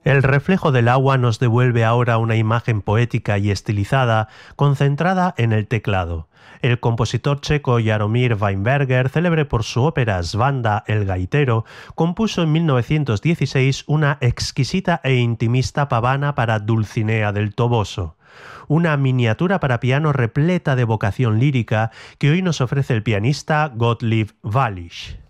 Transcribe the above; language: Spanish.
El reflejo del agua nos devuelve ahora una imagen poética y estilizada, concentrada en el teclado. El compositor checo Jaromír Weinberger, célebre por su ópera Svanda, el gaitero, compuso en 1916 una exquisita e intimista pavana para Dulcinea del Toboso, una miniatura para piano repleta de vocación lírica que hoy nos ofrece el pianista Gottlieb Wallisch.